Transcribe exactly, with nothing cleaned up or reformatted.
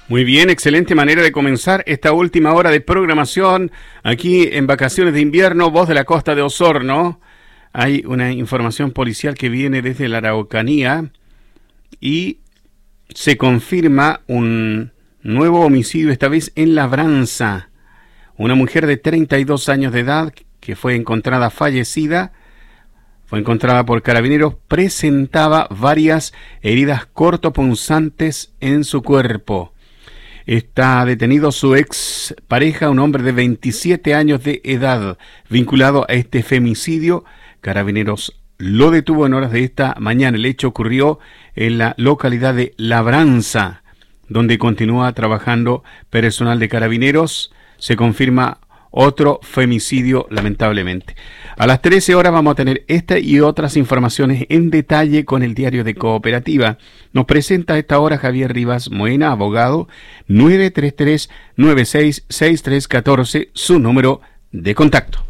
Muy bien, excelente manera de comenzar esta última hora de programación aquí en Vacaciones de Invierno, Voz de la Costa de Osorno. Hay una información policial que viene desde la Araucanía y se confirma un nuevo homicidio, esta vez en Labranza. Una mujer de treinta y dos años de edad que fue encontrada fallecida, fue encontrada por carabineros, presentaba varias heridas cortopunzantes en su cuerpo. Está detenido su ex pareja, un hombre de veintisiete años de edad, vinculado a este femicidio. Carabineros lo detuvo en horas de esta mañana. El hecho ocurrió en la localidad de Labranza, donde continúa trabajando personal de Carabineros. Se confirma otro femicidio, lamentablemente. A las trece horas vamos a tener esta y otras informaciones en detalle con el Diario de Cooperativa. Nos presenta a esta hora Javier Rivas Moena, abogado, nueve tres tres, nueve seis seis tres uno cuatro, su número de contacto.